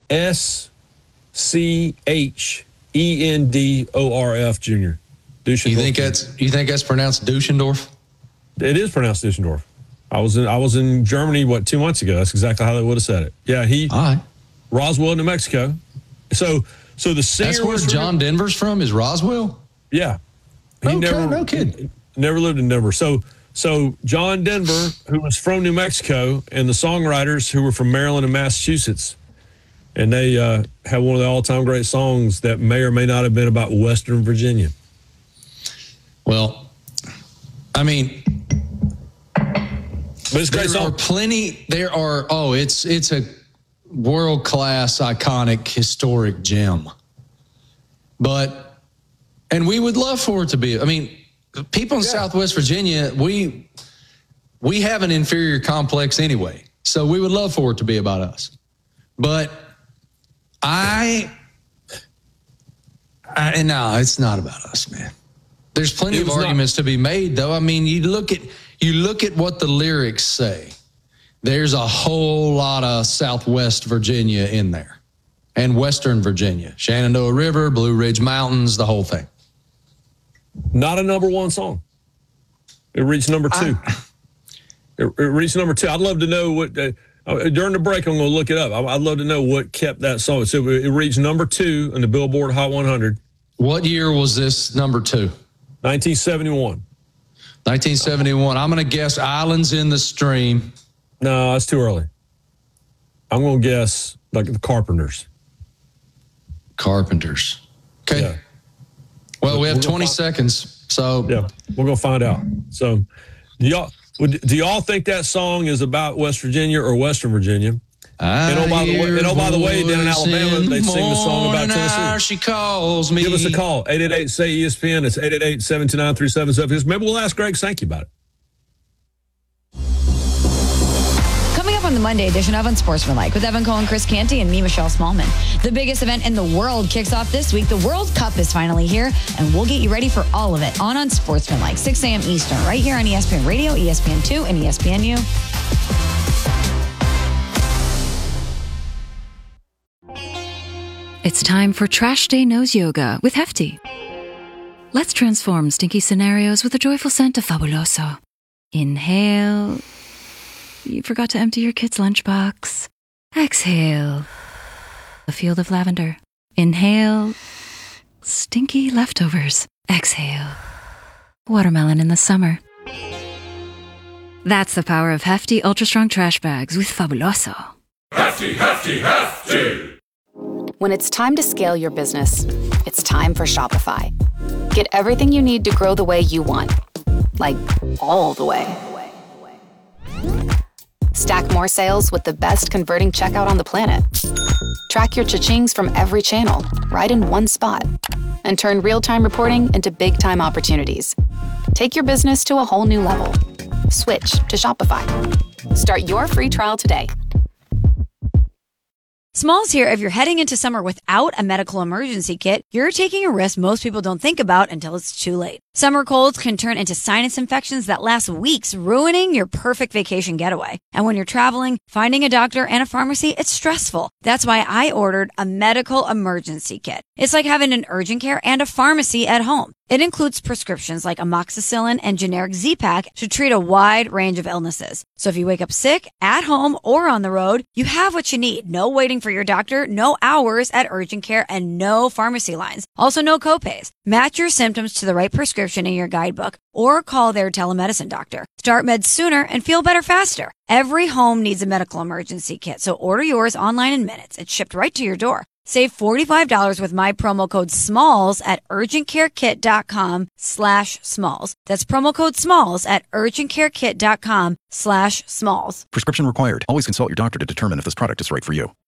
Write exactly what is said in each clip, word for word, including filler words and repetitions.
S C H E N D O R F Junior You think that's you think that's pronounced Dushendorf? It is pronounced Dushendorf. I was in I was in Germany what two months ago. That's exactly how they would have said it. Yeah, he All right. Roswell, New Mexico. So so the singer That's where was John Denver's from. Is Roswell? Yeah. He okay, never, no kidding. Never lived in Denver. So so John Denver, who was from New Mexico, and the songwriters who were from Maryland and Massachusetts, and they uh, had one of the all-time great songs that may or may not have been about Western Virginia. Well, I mean, but it's a great there song. are plenty. There are. Oh, it's it's a world-class, iconic, historic gem. But, and we would love for it to be. I mean, people in yeah. Southwest Virginia, we we have an inferior complex anyway, so we would love for it to be about us. But I, I no, it's not about us, man. There's plenty of arguments not. to be made, though. I mean, you look at you look at what the lyrics say. There's a whole lot of Southwest Virginia in there, and Western Virginia, Shenandoah River, Blue Ridge Mountains, the whole thing. Not a number one song. It reached number two. I, it, it reached number two. I'd love to know what uh, during the break. I'm going to look it up. I'd love to know what kept that song. So it reached number two in the Billboard Hot one hundred. What year was this number two? nineteen seventy-one. nineteen seventy-one. I'm going to guess Islands in the Stream. No, that's too early. I'm going to guess like the Carpenters. Carpenters. Okay. Yeah. Well, we have twenty find, seconds, so yeah, we're going to find out. So, do y'all do y'all think that song is about West Virginia or Western Virginia? I and oh, by the way, and oh, by the way, down in Alabama, they sing the song about Tennessee. She calls me. Give us a call, eight eight eight, S A Y, E S P N. It's eight eight eight, seven two nine, three seven seven six. Maybe we'll ask Greg Sankey about it. Coming up on the Monday edition of Unsportsmanlike with Evan Cohen, Chris Canty, and me, Michelle Smallman. The biggest event in the world kicks off this week. The World Cup is finally here, and we'll get you ready for all of it on Unsportsmanlike, six a.m. Eastern, right here on E S P N Radio, E S P N two, and E S P N U. It's time for Trash Day Nose Yoga with Hefty. Let's transform stinky scenarios with the joyful scent of Fabuloso. Inhale. You forgot to empty your kid's lunchbox. Exhale. A field of lavender. Inhale. Stinky leftovers. Exhale. Watermelon in the summer. That's the power of Hefty Ultra Strong Trash Bags with Fabuloso. Hefty, Hefty, Hefty! When it's time to scale your business, it's time for Shopify. Get everything you need to grow the way you want. Like, all the way. Stack more sales with the best converting checkout on the planet. Track your cha-chings from every channel, right in one spot. And turn real-time reporting into big-time opportunities. Take your business to a whole new level. Switch to Shopify. Start your free trial today. Smalls here. If you're heading into summer without a medical emergency kit, you're taking a risk most people don't think about until it's too late. Summer colds can turn into sinus infections that last weeks, ruining your perfect vacation getaway. And when you're traveling, finding a doctor and a pharmacy, it's stressful. That's why I ordered a medical emergency kit. It's like having an urgent care and a pharmacy at home. It includes prescriptions like amoxicillin and generic Z-Pak to treat a wide range of illnesses. So if you wake up sick, at home, or on the road, you have what you need. No waiting for your doctor, no hours at urgent care, and no pharmacy lines. Also, no copays. Match your symptoms to the right prescription in your guidebook or call their telemedicine doctor. Start meds sooner and feel better faster. Every home needs a medical emergency kit, so order yours online in minutes. It's shipped right to your door. Save forty-five dollars with my promo code SMALLS at urgentcarekit.com slash smalls. That's promo code SMALLS at urgentcarekit.com slash smalls. Prescription required. Always consult your doctor to determine if this product is right for you.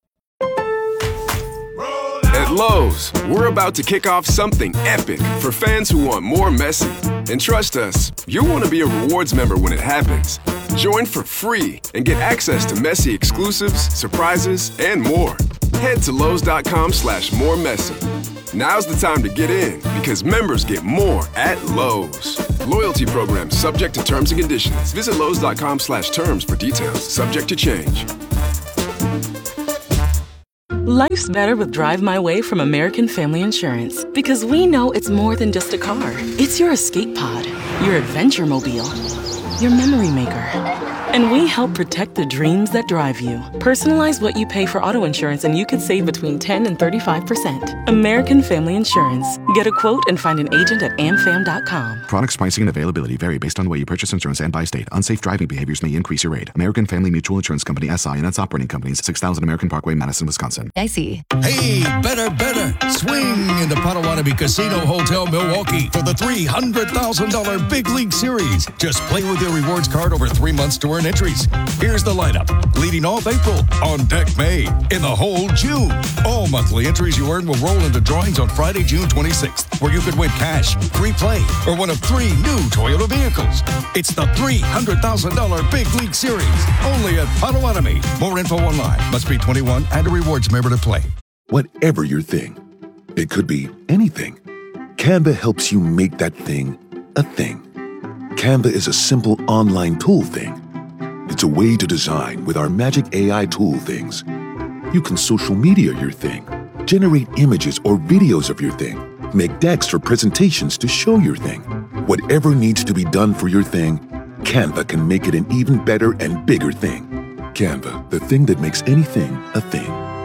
At Lowe's, we're about to kick off something epic for fans who want more Messi. And trust us, you'll want to be a rewards member when it happens. Join for free and get access to Messi exclusives, surprises, and more. Head to Lowe's.com slash more Messi. Now's the time to get in because members get more at Lowe's. Loyalty program subject to terms and conditions. Visit Lowe's.com slash terms for details. Subject to change. Life's better with Drive My Way from American Family Insurance because we know it's more than just a car. It's your escape pod, your adventure mobile, your memory maker. And we help protect the dreams that drive you. Personalize what you pay for auto insurance and you could save between ten and thirty-five percent. American Family Insurance. Get a quote and find an agent at am fam dot com. Products, pricing, and availability vary based on the way you purchase insurance and by state. Unsafe driving behaviors may increase your rate. American Family Mutual Insurance Company, S I and its operating companies, six thousand American Parkway, Madison, Wisconsin. I see. Hey, better, better. Swing into Potawatomi Casino Hotel Milwaukee for the three hundred thousand dollars Big League Series. Just play with your rewards card over three months to earn entries. Here's the lineup. Leading off April, on deck May, in the hole June. All monthly entries you earn will roll into drawings on Friday, June twenty-sixth, where you could win cash, free play, or one of three new Toyota vehicles. It's the three hundred thousand dollars Big League Series, only at Potawatomi. More info online. Must be twenty-one and a rewards member to play. Whatever your thing, it could be anything. Canva helps you make that thing a thing. Canva is a simple online tool thing. It's a way to design with our magic A I tool things. You can social media your thing, generate images or videos of your thing, make decks for presentations to show your thing. Whatever needs to be done for your thing, Canva can make it an even better and bigger thing. Canva, the thing that makes anything a thing.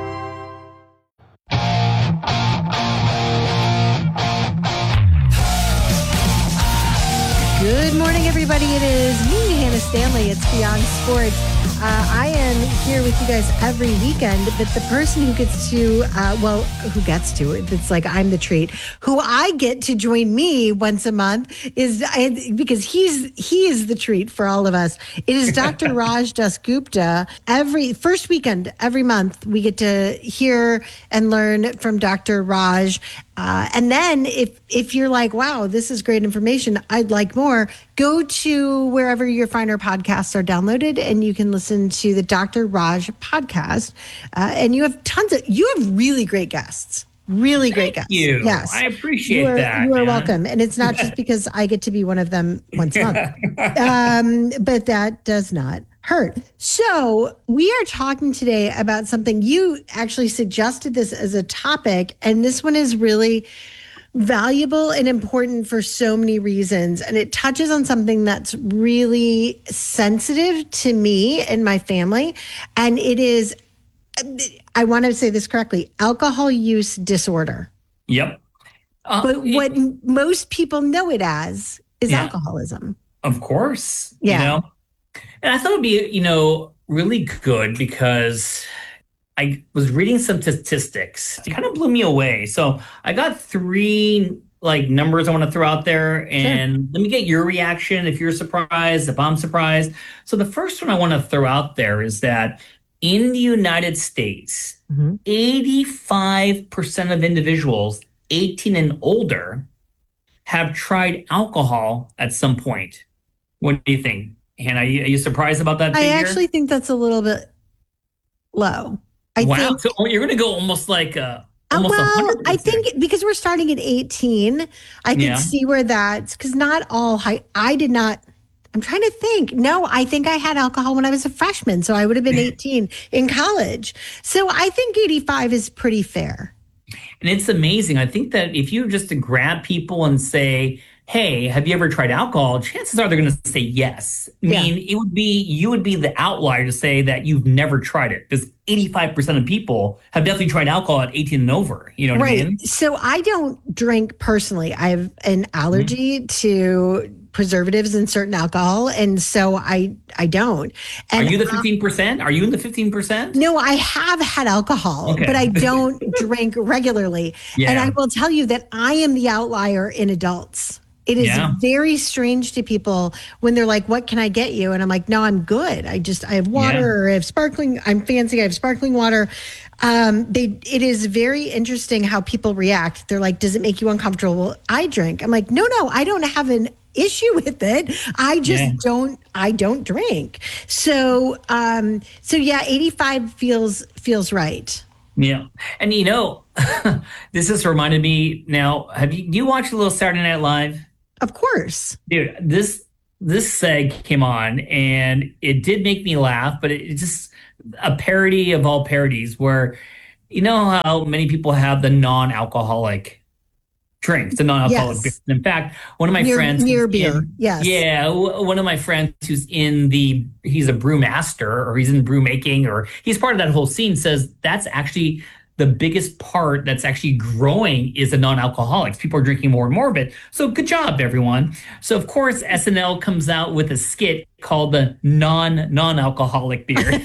Good morning, everybody. It is me, Hannah Stanley. It's Beyond Sports. Uh, I am here with you guys every weekend, but the person who gets to, uh, well, who gets to, it's like I'm the treat, who I get to join me once a month is, I, because he's he is the treat for all of us. It is Doctor Raj Dasgupta. Every first weekend, every month, we get to hear and learn from Doctor Raj. Uh, and then if if you're like, wow, this is great information, I'd like more, go to wherever your finer podcasts are downloaded and you can listen to the Doctor Raj podcast. Uh, and you have tons of, you have really great guests. Really great guests. Thank you. Yes. I appreciate you are, that. You are man. welcome. And it's not just because I get to be one of them once a month. Um, but that does not hurt. So we are talking today about something you actually suggested this as a topic, and this one is really valuable and important for so many reasons. And it touches on something that's really sensitive to me and my family. And it is, I want to say this correctly, alcohol use disorder. Yep. Uh, but what it, most people know it as is yeah, alcoholism. Of course. Yeah. You know? And I thought it would be, you know, really good because I was reading some statistics. It kind of blew me away. So I got three like numbers I want to throw out there, and sure, let me get your reaction if you're surprised, if I'm surprised. So the first one I want to throw out there is that in the United States, mm-hmm, eighty-five percent of individuals eighteen and older have tried alcohol at some point. What do you think? Hannah, are you, are you surprised about that figure? I actually think that's a little bit low. I wow. think, so you're going to go almost like a, almost well, one hundred percent. I think because we're starting at eighteen, I can Yeah. see where that's, because not all high, I did not, I'm trying to think. No, I think I had alcohol when I was a freshman, so I would have been eighteen in college. So I think eighty-five is pretty fair. And it's amazing. I think that if you just to grab people and say, hey, have you ever tried alcohol? Chances are they're going to say yes. I Yeah. mean, it would be, you would be the outlier to say that you've never tried it, because eighty-five percent of people have definitely tried alcohol at eighteen and over. You know what Right. I mean? So I don't drink personally. I have an allergy Mm-hmm. to preservatives and certain alcohol, and so I I don't. And Are you the fifteen percent? Are you in the fifteen percent? No, I have had alcohol, Okay. but I don't drink regularly. Yeah. And I will tell you that I am the outlier in adults. It is Yeah. very strange to people when they're like, what can I get you? And I'm like, no, I'm good. I just, I have water, Yeah. or I have sparkling, I'm fancy, I have sparkling water. Um, they, it is very interesting how people react. They're like, does it make you uncomfortable? I drink. I'm like, no, no, I don't have an issue with it. I just Yeah. don't, I don't drink. So, um, so yeah, eighty-five feels, feels right. Yeah. And you know, this has reminded me now, have you, do you watch a little Saturday Night Live? Of course. Dude, this this seg came on and it did make me laugh, but it, it just a parody of all parodies where you know how many people have the non-alcoholic drinks, the non-alcoholic Yes. beers. In fact, one of my Near- friends, near who's beer, in- yes. yeah, w- one of my friends who's in the, he's a brewmaster, or he's in brew making, or he's part of that whole scene, says that's actually the biggest part that's actually growing is the non-alcoholics. People are drinking more and more of it. So good job, everyone. So of course, S N L comes out with a skit called the non non-alcoholic beer.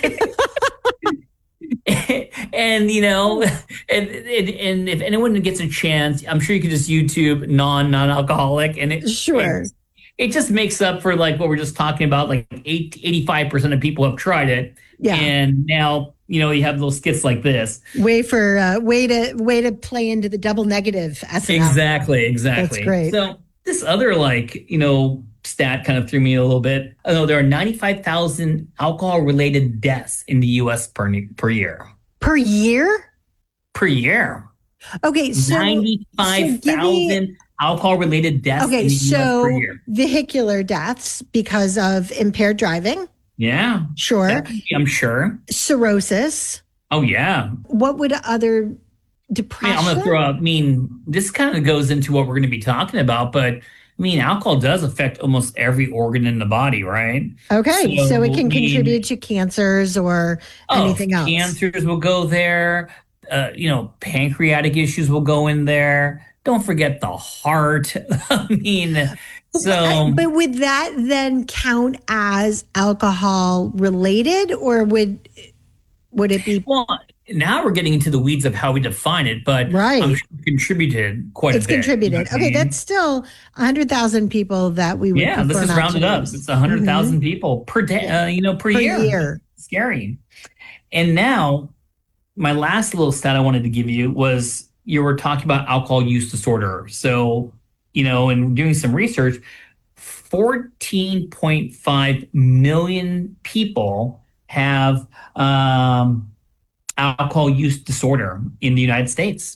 And, you know, and, and and if anyone gets a chance, I'm sure you could just YouTube non non-alcoholic, and it Sure. it, it just makes up for like what we're just talking about. Like eight, eighty-five percent of people have tried it, Yeah. and now you know you have little skits like this. Way for uh, way to way to play into the double negative S N L. Exactly, exactly. That's great. So this other like you know stat kind of threw me a little bit. I know there are ninety-five thousand alcohol-related deaths in the U S per per year. Per year? Per year. Okay, so ninety-five thousand alcohol-related deaths in Okay, the U S so per year. vehicular deaths because of impaired driving, Yeah. Sure. That- I'm sure. cirrhosis. Oh, yeah. What would other I mean, depression? I'm going to throw out, I mean, this kind of goes into what we're going to be talking about, but I mean, alcohol does affect almost every organ in the body, right? Okay, so, it can I mean, contribute to cancers or oh, anything else. Cancers will go there. Uh, you know, pancreatic issues will go in there. Don't forget the heart. I mean, so. But would that then count as alcohol related, or would would it be? Well, now we're getting into the weeds of how we define it, but Right. I'm sure it contributed quite It's a bit. contributed. You know what I Okay, mean? that's still a hundred thousand people that we would. Yeah, let's prefer just not round to it up. use. It's one hundred thousand Mhm. people per day, uh, you know, per, Per year. year. Scary. And now, my last little stat I wanted to give you was you were talking about alcohol use disorder. So, you know, in doing some research, fourteen point five million people have um, alcohol use disorder in the United States.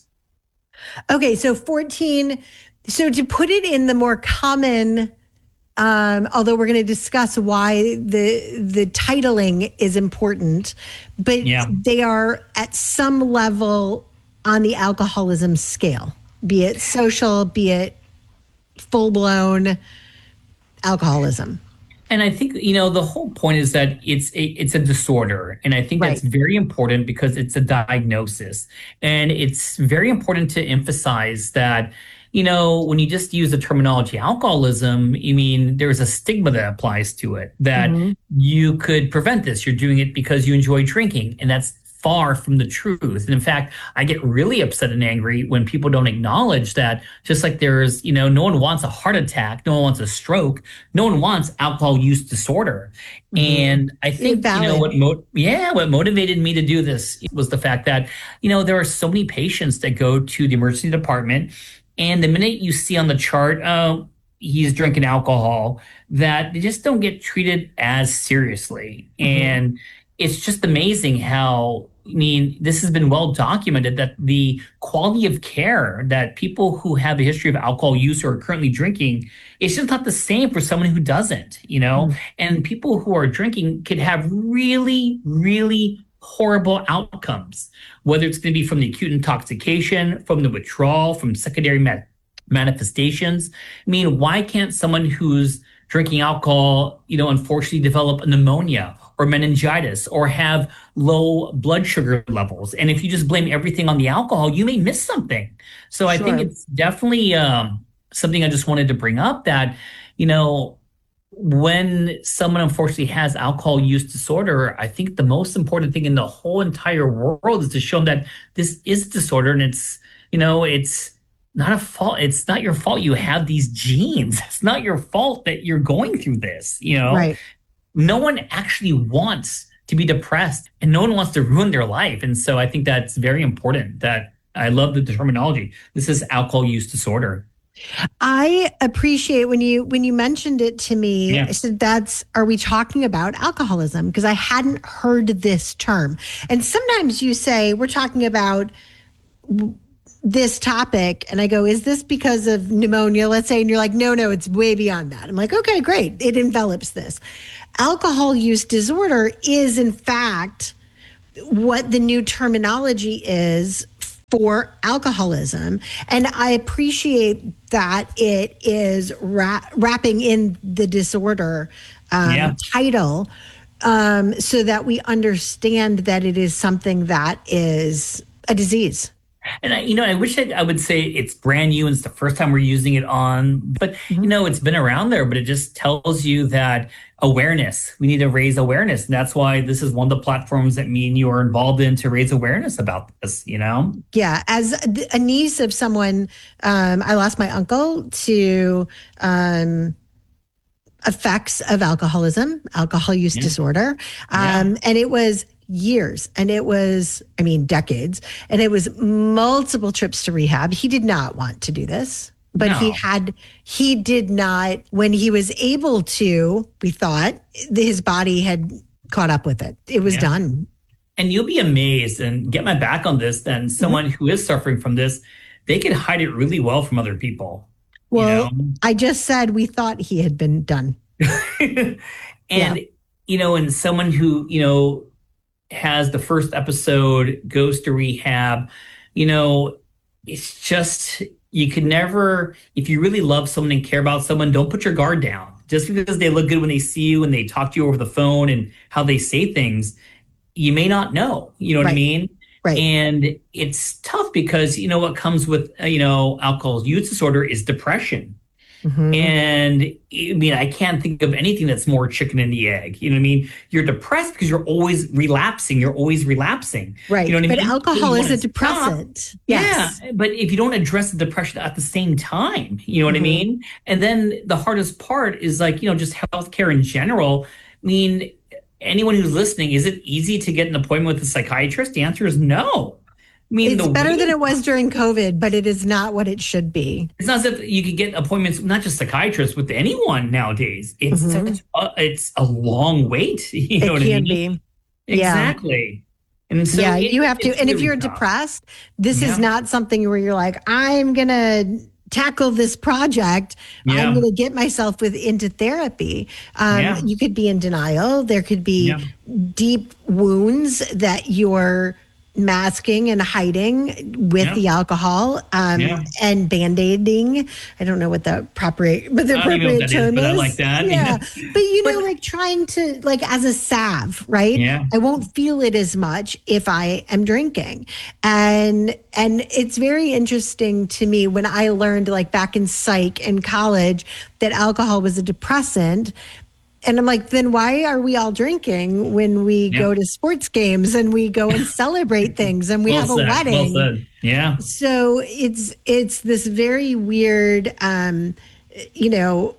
Okay, so fourteen. So to put it in the more common, um, although we're going to discuss why the the titling is important, but Yeah. they are at some level on the alcoholism scale, be it social, be it full blown alcoholism. And I think, you know, the whole point is that it's a, it's a disorder. And I think that's very important because it's a diagnosis. And it's very important to emphasize that, you know, when you just use the terminology alcoholism, you mean there's a stigma that applies to it, that you could prevent this. You're doing it because you enjoy drinking. And that's far from the truth. And in fact, I get really upset and angry when people don't acknowledge that, just like there's, you know, no one wants a heart attack, no one wants a stroke, no one wants alcohol use disorder. And I think, you know, what, mo- yeah, what motivated me to do this was the fact that, you know, there are so many patients that go to the emergency department, and the minute you see on the chart, oh, he's drinking alcohol, that they just don't get treated as seriously. And it's just amazing how, I mean, this has been well documented that the quality of care that people who have a history of alcohol use or are currently drinking, it's just not the same for someone who doesn't, you know? And people who are drinking could have really, really horrible outcomes, whether it's going to be from the acute intoxication, from the withdrawal, from secondary met- manifestations. I mean, why can't someone who's drinking alcohol, you know, unfortunately develop pneumonia or meningitis or have low blood sugar levels? And if you just blame everything on the alcohol, you may miss something. So I think Sure. it's definitely um, something I just wanted to bring up, that, you know, when someone unfortunately has alcohol use disorder, I think the most important thing in the whole entire world is to show them that this is a disorder, and it's, you know, it's not a fault. It's not your fault you have these genes. It's not your fault that you're going through this, you know? Right. No one actually wants to be depressed, and no one wants to ruin their life. And so I think that's very important. That I love the terminology. This is alcohol use disorder. I appreciate when you when you mentioned it to me. Yeah. I said, "That's are we talking about alcoholism?" Because I hadn't heard this term. And sometimes you say we're talking about w- this topic, and I go, "Is this because of pneumonia?" Let's say, and you're like, "No, no, it's way beyond that." I'm like, "Okay, great. It envelops this." Alcohol use disorder is, in fact, what the new terminology is for alcoholism. And I appreciate that it is ra- wrapping in the disorder um, Yeah. title um, so that we understand that it is something that is a disease. And I, you know, I wish I, I would say it's brand new and it's the first time we're using it on, but mm-hmm. you know, it's been around there, but it just tells you that awareness, we need to raise awareness. And that's why this is one of the platforms that me and you are involved in to raise awareness about this, you know? Yeah. As a niece of someone, um, I lost my uncle to um, effects of alcoholism, alcohol use yeah. disorder. Um, yeah. And it was years and it was, I mean, decades. And it was multiple trips to rehab. He did not want to do this, but no. he had, he did not, when he was able to, we thought his body had caught up with it. It was yeah. done. And you'll be amazed and get my back on this. Then someone mm-hmm. who is suffering from this, they can hide it really well from other people. Well, you know? I just said we thought he had been done. and, yeah. you know, and someone who, you know, has the first episode, goes to rehab, you know, it's just, you can never, if you really love someone and care about someone, don't put your guard down. Just because they look good when they see you and they talk to you over the phone and how they say things, you may not know, you know what right. I mean? Right. And it's tough because, you know, what comes with, uh, you know, alcohol use disorder is depression. Mm-hmm. And I mean, I can't think of anything that's more chicken and the egg. You know what I mean? You're depressed because you're always relapsing. You're always relapsing. Right. You know what but I mean? alcohol is a depressant. Stop. Yes. Yeah. But if you don't address the depression at the same time, you know what mm-hmm. I mean? And then the hardest part is like, you know, just healthcare in general. I mean, anyone who's listening, is it easy to get an appointment with a psychiatrist? The answer is no. I mean, it's better than it was during COVID, but it is not what it should be. It's not as if you could get appointments, not just psychiatrists, with anyone nowadays. It's mm-hmm. such a, it's a long wait. You know it what can I mean? be. Exactly. Yeah. And so yeah, it, you have to. And if you're tough. depressed, this yeah. is not something where you're like, I'm going to tackle this project. Yeah. I'm going to get myself with into therapy. Um, yeah. You could be in denial. There could be yeah. deep wounds that you're masking and hiding with yeah. the alcohol um, yeah. and band-aiding. I don't know what the proper, but the appropriate term is, is. I like that. Yeah. But you know, but, like trying to, like as a salve, right? Yeah. I won't feel it as much if I am drinking. And, and it's very interesting to me when I learned like back in psych in college that alcohol was a depressant. And I'm like, then why are we all drinking when we yeah. go to sports games and we go and celebrate things and we well have said, a wedding? Well said. Yeah. So it's it's this very weird, um, you know,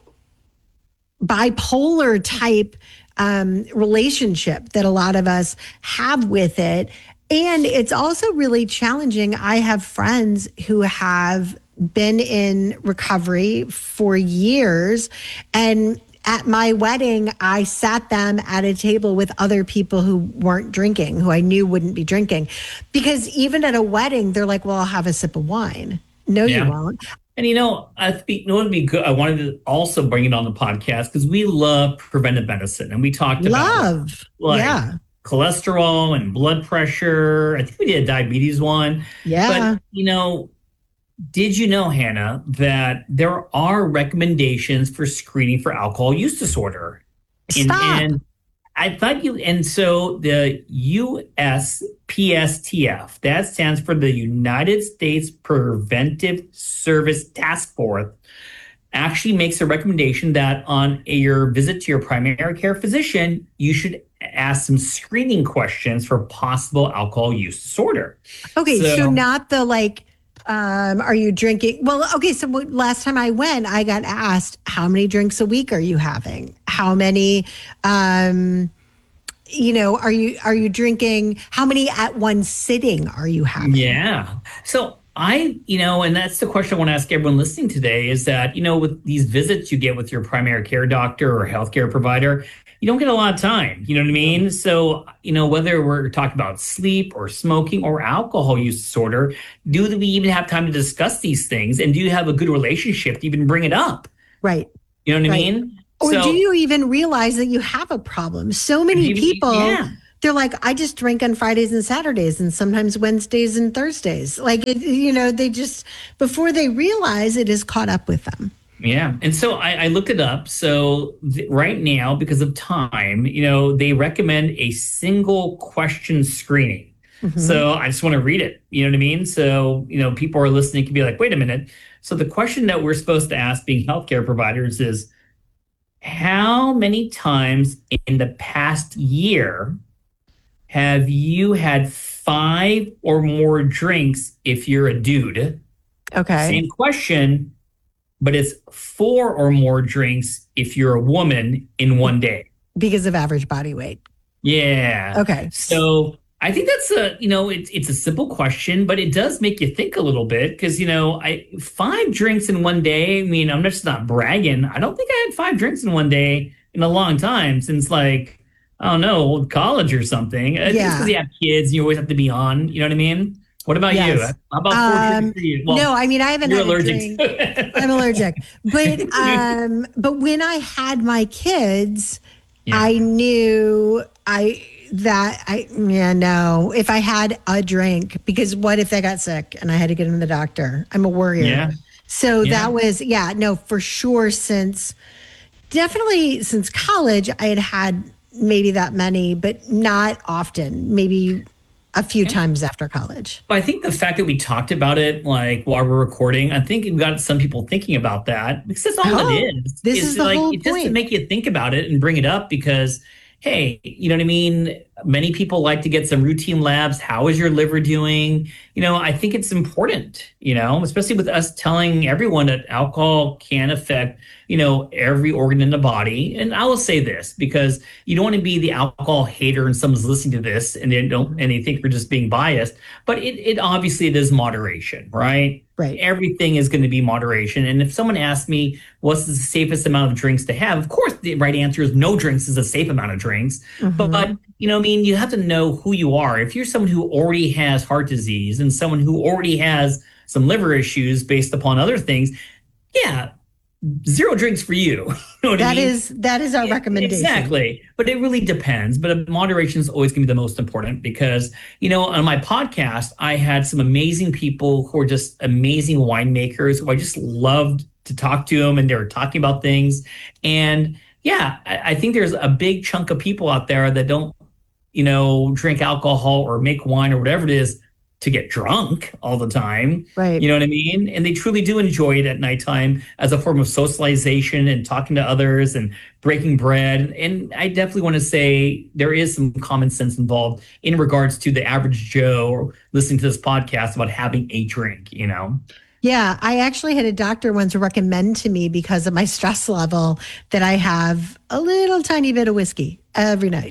bipolar type um, relationship that a lot of us have with it. And it's also really challenging. I have friends who have been in recovery for years, and at my wedding, I sat them at a table with other people who weren't drinking, who I knew wouldn't be drinking. Because even at a wedding, they're like, well, I'll have a sip of wine. No, yeah. you won't. And, you know, I think, you know, it'd be good. I wanted to also bring it on the podcast because we love preventive medicine. And we talked about love, like, yeah. cholesterol and blood pressure. I think we did a diabetes one. Yeah. But, you know, did you know, Hannah, that there are recommendations for screening for alcohol use disorder? Stop. And, and I thought you, and so the U S P S T F, that stands for the United States Preventive Service Task Force, actually makes a recommendation that on your visit to your primary care physician, you should ask some screening questions for possible alcohol use disorder. Okay, so, so not the like, Um, are you drinking? Well, okay. So last time I went, I got asked, how many drinks a week are you having? How many, um, you know, are you, are you drinking? How many at one sitting are you having? Yeah. So I, you know, and that's the question I want to ask everyone listening today is that, you know, with these visits you get with your primary care doctor or healthcare provider, you don't get a lot of time. You know what I mean? So, you know, whether we're talking about sleep or smoking or alcohol use disorder, do we even have time to discuss these things? And do you have a good relationship to even bring it up? Right. You know what right. I mean? Or so, do you even realize that you have a problem? So many you, people, yeah. they're like, I just drink on Fridays and Saturdays and sometimes Wednesdays and Thursdays. Like, it, you know, they just, before they realize it has caught up with them. Yeah. And so I, I looked it up. So th- right now, because of time, you know, they recommend a single question screening. Mm-hmm. So I just want to read it. You know what I mean? So, you know, people are listening can be like, wait a minute. So the question that we're supposed to ask being healthcare providers is, how many times in the past year have you had five or more drinks if you're a dude? Okay. Same question, but it's four or more drinks if you're a woman in one day. Because of average body weight. Yeah. Okay. So I think that's a, you know, it's it's a simple question, but it does make you think a little bit because, you know, I five drinks in one day. I mean, I'm just not bragging. I don't think I had five drinks in one day in a long time since like, I don't know, college or something. Yeah. It's because you have kids and you always have to be on. You know what I mean? What about yes. you? How about four um, for you? Well, no, I mean, I haven't you're had allergic. a drink. I'm allergic. But, um, but when I had my kids, yeah. I knew I... That I, yeah, no, if I had a drink, because what if they got sick and I had to get them to the doctor? I'm a worrier. Yeah. So yeah. that was, yeah, no, for sure. Since definitely since college, I had had maybe that many, but not often, maybe a few yeah. times after college. But I think the fact that we talked about it, like while we're recording, I think it got some people thinking about that because that's all oh, it is. This it's is the like, whole it point. just to make you think about it and bring it up because, hey, you know what I mean? Many people like to get some routine labs. How is your liver doing? You know, I think it's important, you know, especially with us telling everyone that alcohol can affect, you know, every organ in the body. And I will say this because you don't want to be the alcohol hater and someone's listening to this and they don't and they think we're just being biased. But it, it obviously it is moderation, right? Right. Everything is going to be moderation. And if someone asks me what's the safest amount of drinks to have, of course, the right answer is no drinks is a safe amount of drinks. Mm-hmm. But, but, you know, I mean, you have to know who you are. If you're someone who already has heart disease and someone who already has some liver issues based upon other things, yeah, zero drinks for you. You know what that I mean? is that is our recommendation. Exactly. But it really depends. But moderation is always going to be the most important because, you know, on my podcast, I had some amazing people who are just amazing winemakers who I just loved to talk to them and they were talking about things. And yeah, I, I think there's a big chunk of people out there that don't, you know, drink alcohol or make wine or whatever it is to get drunk all the time. Right. You know what I mean? And they truly do enjoy it at nighttime as a form of socialization and talking to others and breaking bread. And I definitely want to say there is some common sense involved in regards to the average Joe listening to this podcast about having a drink, you know? Yeah, I actually had a doctor once recommend to me because of my stress level that I have a little tiny bit of whiskey every night.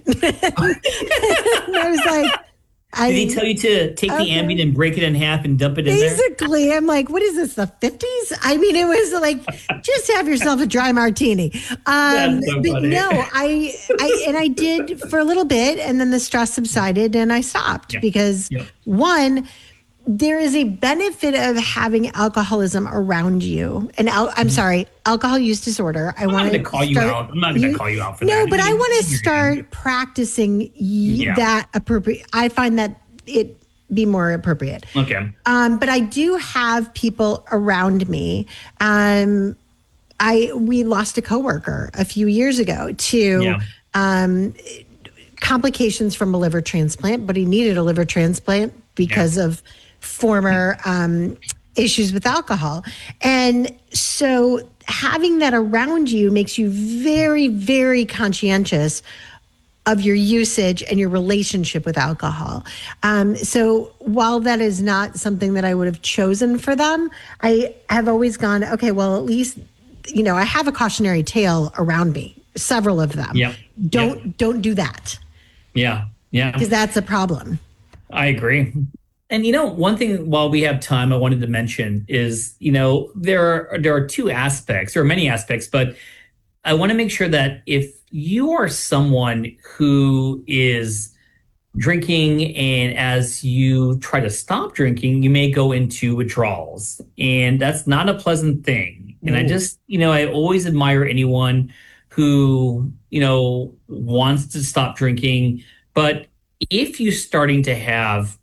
I was like, I, Did he tell you to take okay. the Ambien and break it in half and dump it in Basically, there? Basically, I'm like, what is this, the fifties? I mean, it was like, just have yourself a dry martini. Um, so but funny. no, I, I, and I did for a little bit, and then the stress subsided, and I stopped yeah. because yeah. one, there is a benefit of having alcoholism around you. And al- I'm sorry, alcohol use disorder. I want to call you out. I'm not going to call you out for no, that. No, but I want to start practicing y- yeah. that appropriate. I find that it be more appropriate. Okay. Um, but I do have people around me. Um, I we lost a coworker a few years ago to yeah. um, complications from a liver transplant, but he needed a liver transplant because yeah. of former um, issues with alcohol. And so having that around you makes you very, very conscientious of your usage and your relationship with alcohol. Um, so while that is not something that I would have chosen for them, I have always gone, okay, well, at least, you know, I have a cautionary tale around me, several of them. Yeah. Don't, yep. don't do that. Yeah. Yeah. Because that's a problem. I agree. And, you know, one thing while we have time, I wanted to mention is, you know, there are, there are two aspects, there are many aspects, but I want to make sure that if you are someone who is drinking and as you try to stop drinking, you may go into withdrawals, and that's not a pleasant thing. And Ooh. I just, you know, I always admire anyone who, you know, wants to stop drinking, but if you're starting to have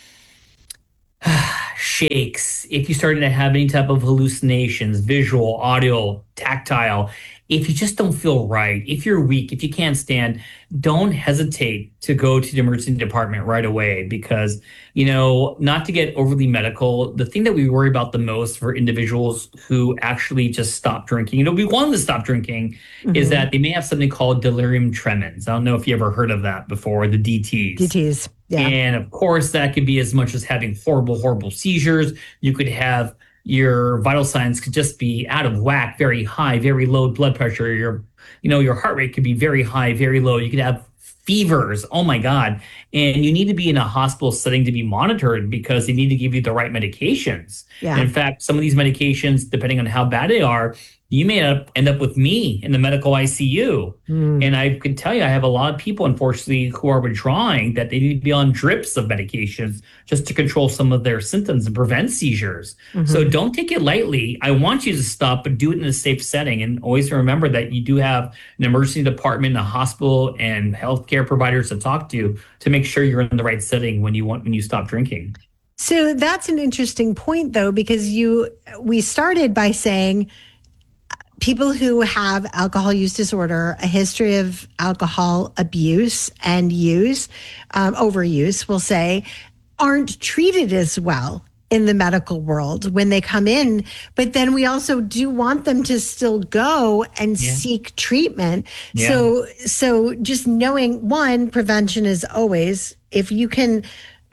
shakes, if you're starting to have any type of hallucinations, visual, audio, tactile, if you just don't feel right, if you're weak, if you can't stand, don't hesitate to go to the emergency department right away because, you know, not to get overly medical, the thing that we worry about the most for individuals who actually just stop drinking, you know, we want them to stop drinking, mm-hmm. is that they may have something called delirium tremens. I don't know if you ever heard of that before, the D Ts. D Ts, yeah. And of course, that could be as much as having horrible, horrible seizures. You could have your vital signs could just be out of whack, very high, very low blood pressure. Your, you know, your heart rate could be very high, very low. You could have fevers. Oh my God. And you need to be in a hospital setting to be monitored because they need to give you the right medications. Yeah. And in fact, some of these medications, depending on how bad they are, you may end up, end up with me in the medical I C U. Mm. And I can tell you, I have a lot of people, unfortunately, who are withdrawing that they need to be on drips of medications just to control some of their symptoms and prevent seizures. Mm-hmm. So don't take it lightly. I want you to stop, but do it in a safe setting. And always remember that you do have an emergency department, a hospital, and healthcare providers to talk to to make sure you're in the right setting when you want when you stop drinking. So that's an interesting point, though, because you we started by saying people who have alcohol use disorder, a history of alcohol abuse and use, um, overuse, we'll say, aren't treated as well in the medical world when they come in. But then we also do want them to still go and yeah. seek treatment. Yeah. So, so just knowing, one, prevention is always, if you can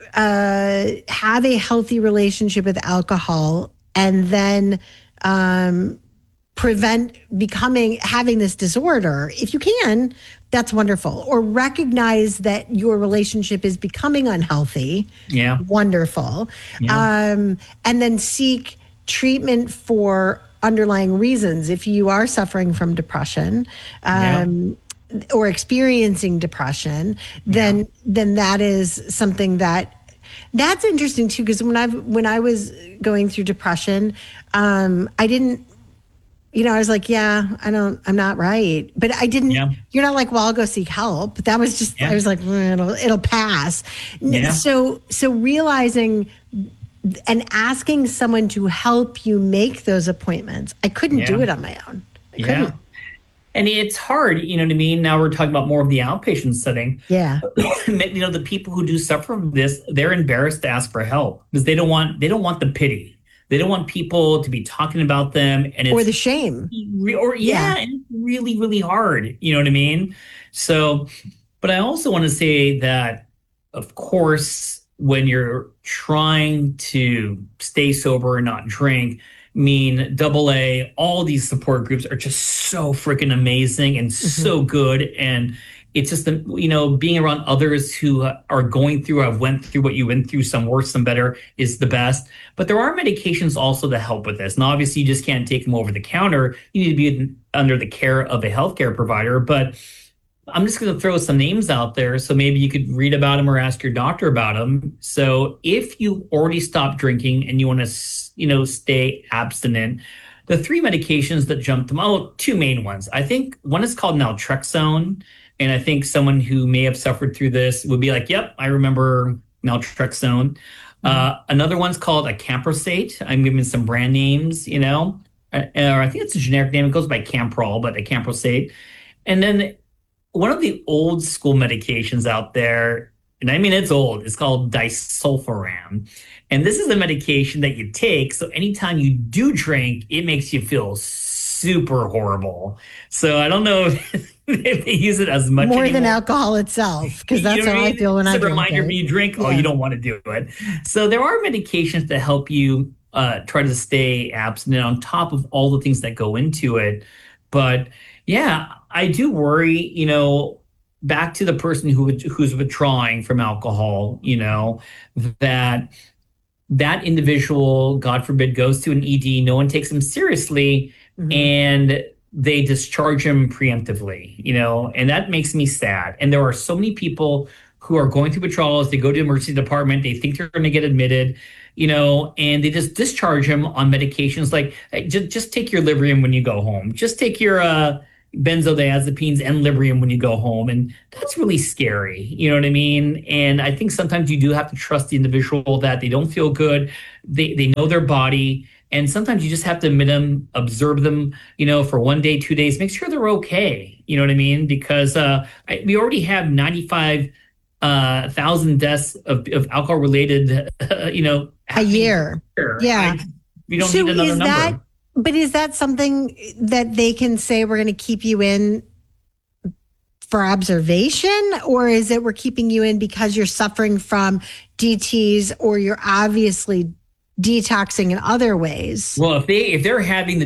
uh, have a healthy relationship with alcohol and then um, prevent becoming, having this disorder, if you can, that's wonderful. Or recognize that your relationship is becoming unhealthy. Yeah. Wonderful. Yeah. Um, and then seek treatment for underlying reasons. If you are suffering from depression, um, yeah. or experiencing depression, then, yeah. then that is something that that's interesting too. Because when I when I was going through depression, um, I didn't, you know, I was like, yeah, I don't, I'm not right. But I didn't, yeah. you're not like, well, I'll go seek help. But that was just, yeah. I was like, mm, it'll, it'll pass. Yeah. So, so realizing and asking someone to help you make those appointments. I couldn't yeah. do it on my own. I yeah. couldn't. And it's hard, you know what I mean? Now we're talking about more of the outpatient setting. Yeah. You know, the people who do suffer from this, they're embarrassed to ask for help because they don't want, they don't want the pity. They don't want people to be talking about them, and it's, or the shame, or yeah, yeah, and it's really, really hard. You know what I mean? So, but I also want to say that, of course, when you're trying to stay sober and not drink, I mean, double A, all these support groups are just so freaking amazing and mm-hmm. so good, and it's just, the, you know, being around others who are going through, have went through what you went through, some worse, some better, is the best. But there are medications also to help with this. And obviously, you just can't take them over the counter. You need to be under the care of a healthcare provider. But I'm just going to throw some names out there. So maybe you could read about them or ask your doctor about them. So if you already stopped drinking and you want to, you know, stay abstinent, the three medications that jumped them out, two main ones. I think one is called naltrexone. And I think someone who may have suffered through this would be like, yep, I remember naltrexone. Mm-hmm. Uh, another one's called acamprosate. I'm giving some brand names, you know, uh, or I think it's a generic name. It goes by Camprol, but acamprosate. And then one of the old school medications out there, and I mean, it's old, it's called disulfiram. And this is a medication that you take. So anytime you do drink, it makes you feel super horrible. So I don't know if, if they use it as much more anymore. than alcohol itself, because that's you know how I, mean? I feel when it's I drink. It's a reminder when you drink, yeah. oh, you don't want to do it. So there are medications that help you uh, try to stay abstinent on top of all the things that go into it. But yeah, I do worry, you know, back to the person who who's withdrawing from alcohol, you know, that that individual, God forbid, goes to an E D, no one takes them seriously, mm-hmm. and they discharge him preemptively, you know, and that makes me sad. And there are so many people who are going through withdrawals. They go to the emergency department. They think they're going to get admitted, you know, and they just discharge him on medications like, hey, just, just take your Librium when you go home. Just take your, uh, benzodiazepines and Librium when you go home. And that's really scary. You know what I mean? And I think sometimes you do have to trust the individual that they don't feel good. They, they know their body. And sometimes you just have to admit them, observe them, you know, for one day, two days, make sure they're okay. You know what I mean? Because uh, I, we already have ninety-five uh, thousand deaths of, of alcohol related, uh, you know, a year. year. Yeah. I, we don't so need another is number. That, but is that something that they can say we're going to keep you in for observation, or is it we're keeping you in because you're suffering from D Ts or you're obviously detoxing in other ways? Well, if they if they're having the